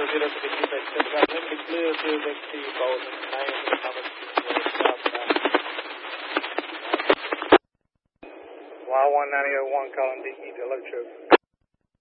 0 to the Quebec, Limited clear to the Bowden 9 Thomas southbound. Y1901 calling DE to Electro.